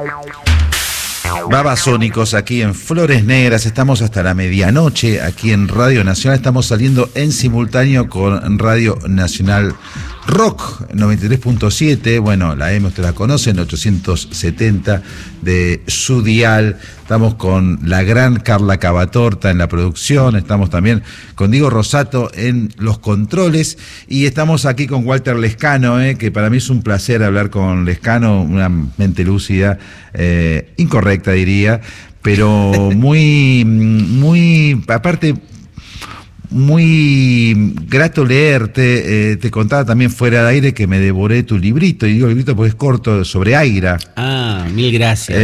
Babasónicos aquí en Flores Negras, estamos hasta la medianoche aquí en Radio Nacional, estamos saliendo en simultáneo con Radio Nacional Rock 93.7, bueno, la M usted la conoce, en 870 de su dial. Estamos con la gran Carla Cavatorta en la producción, estamos también con Diego Rosato en los controles y estamos aquí con Walter Lescano, que para mí es un placer hablar con Lescano, una mente lúcida, incorrecta diría, pero muy, aparte, muy grato leerte. Te contaba también fuera de aire que me devoré tu librito, y digo librito porque es corto, sobre Aira. Ah, mil gracias.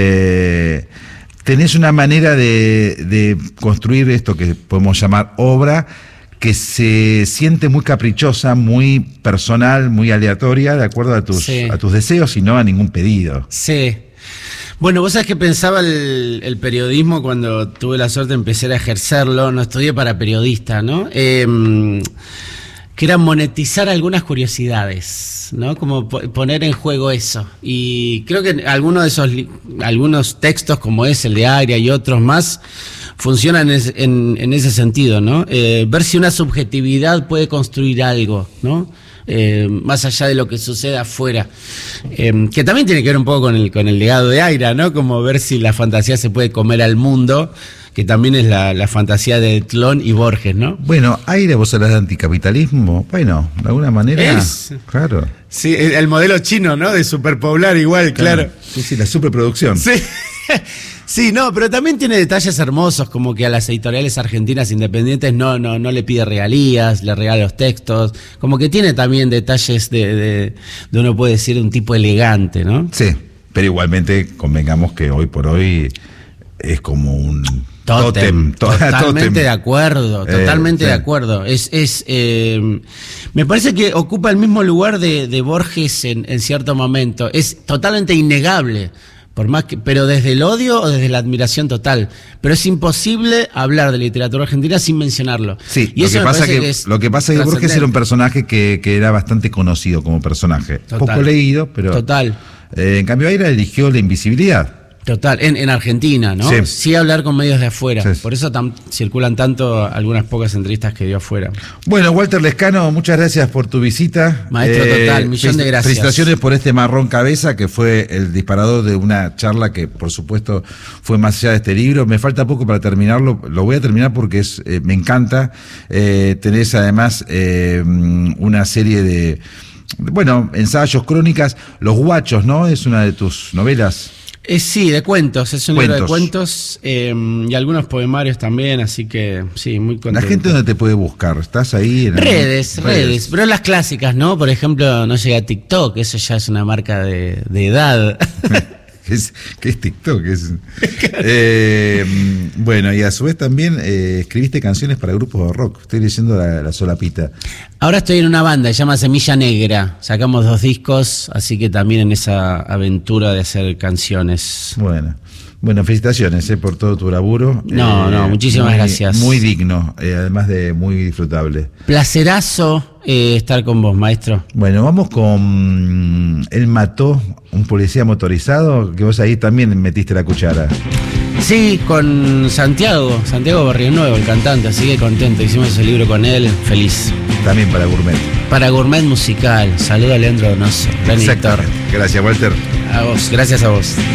Tenés una manera de construir esto que podemos llamar obra, que se siente muy caprichosa, muy personal, muy aleatoria, de acuerdo a tus deseos y no a ningún pedido. Sí. Bueno, vos sabés que pensaba el periodismo cuando tuve la suerte de empezar a ejercerlo, no estudié para periodista, ¿no? Que era monetizar algunas curiosidades, ¿no? Como poner en juego eso. Y creo que algunos textos como el de Aira y otros más, funcionan en ese sentido, ¿no? Ver si una subjetividad puede construir algo, ¿no? Más allá de lo que suceda afuera, que también tiene que ver un poco con el legado de Aira, ¿no? Como ver si la fantasía se puede comer al mundo, que también es la fantasía de Tlón y Borges, ¿no? Bueno, Aira, vos hablas de anticapitalismo, bueno, de alguna manera, claro. Sí, el modelo chino, ¿no? De superpoblar igual, claro. Sí, la superproducción. Sí. Sí, no, pero también tiene detalles hermosos, como que a las editoriales argentinas independientes no le pide regalías, le regala los textos, como que tiene también detalles de uno puede decir un tipo elegante, ¿no? Sí, pero igualmente convengamos que hoy por hoy es como un tótem. Totalmente de acuerdo, totalmente de acuerdo. Me parece que ocupa el mismo lugar de Borges en cierto momento, es totalmente innegable. Pero desde el odio o desde la admiración total. Pero es imposible hablar de literatura argentina sin mencionarlo. Sí, y lo que pasa es que Borges era un personaje que era bastante conocido como personaje. Total. Poco leído, pero... Total. En cambio, Aira eligió la invisibilidad. Total, en Argentina, ¿no? Sí hablar con medios de afuera. Sí. Por eso circulan tanto algunas pocas entrevistas que dio afuera. Bueno, Walter Lescano, muchas gracias por tu visita. Maestro total, millón de gracias. Felicitaciones por este marrón cabeza, que fue el disparador de una charla que, por supuesto, fue más allá de este libro. Me falta poco para terminarlo, lo voy a terminar porque me encanta. Tenés además una serie de, ensayos, crónicas. Los Guachos, ¿no? Es una de tus novelas. Sí, de cuentos, es un libro de cuentos y algunos poemarios también, así que sí, muy contento. ¿La gente dónde te puede buscar? ¿Estás ahí? Redes, pero las clásicas, ¿no? Por ejemplo, no llega a TikTok, eso ya es una marca de edad. ¿Qué es TikTok? Bueno, y a su vez también escribiste canciones para grupos de rock. Estoy leyendo la solapita. Ahora estoy en una banda, se llama Semilla Negra. Sacamos 2 discos, así que también en esa aventura de hacer canciones. Bueno, felicitaciones por todo tu laburo. Muchísimas gracias. Muy digno, además de muy disfrutable. Placerazo estar con vos, maestro. Bueno, vamos con Él mató, un policía motorizado, que vos ahí también metiste la cuchara. Sí, con Santiago Barrio Nuevo, el cantante, así que contento. Hicimos ese libro con él, feliz. También para Gourmet. Para Gourmet Musical. Saludo a Leandro Donoso, gran editor. Gracias, Walter. A vos, gracias a vos.